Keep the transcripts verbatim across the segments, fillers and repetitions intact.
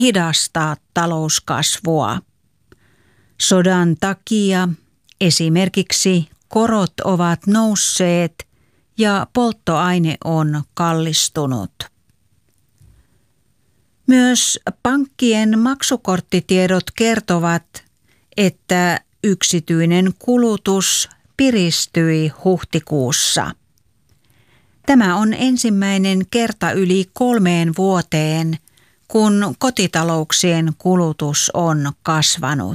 hidastaa talouskasvua. Sodan takia esimerkiksi korot ovat nousseet ja polttoaine on kallistunut. Myös pankkien maksukorttitiedot kertovat, että yksityinen kulutus piristyi huhtikuussa. Tämä on ensimmäinen kerta yli kolmeen vuoteen, kun kotitalouksien kulutus on kasvanut.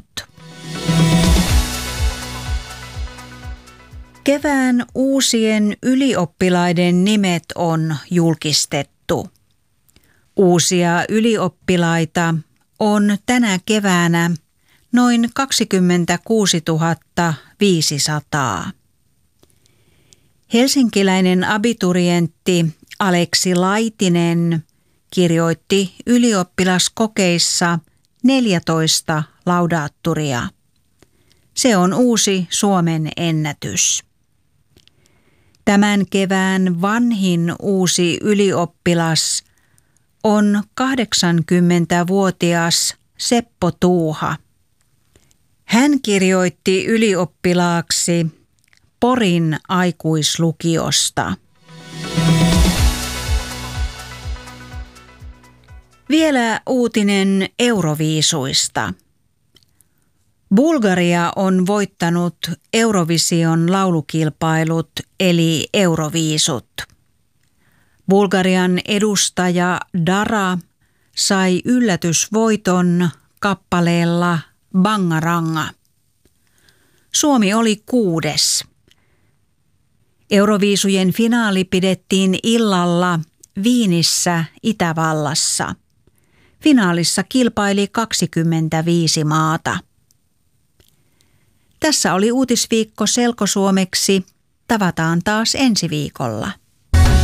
Kevään uusien ylioppilaiden nimet on julkistettu. Uusia ylioppilaita on tänä keväänä noin kaksikymmentäkuusituhatta viisisataa. Helsinkiläinen abiturientti Aleksi Laitinen kirjoitti ylioppilaskokeissa neljätoista laudaatturia. Se on uusi Suomen ennätys. Tämän kevään vanhin uusi ylioppilas on kahdeksankymmentävuotias Seppo Tuuha. Hän kirjoitti ylioppilaaksi Porin aikuislukiosta. Vielä uutinen Euroviisuista. Bulgaria on voittanut Eurovision laulukilpailut eli Euroviisut. Bulgarian edustaja Dara sai yllätysvoiton kappaleella Bangaranga. Suomi oli kuudes. Euroviisujen finaali pidettiin illalla Viinissä, Itävallassa. Finaalissa kilpaili kaksikymmentäviisi maata. Tässä oli uutisviikko selkosuomeksi. Tavataan taas ensi viikolla.